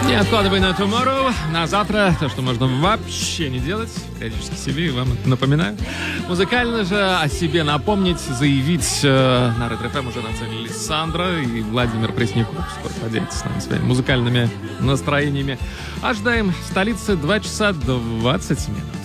Не откладывай на tomorrow, на завтра, то, что можно вообще не делать. Периодически себе и вам напоминаю. Музыкально же о себе напомнить, заявить. На Red FM уже нацелились Сандра и Владимир Пресняков. Скоро поделитесь с нами своими музыкальными настроениями. Ожидаем в столице 2 часа 20 минут.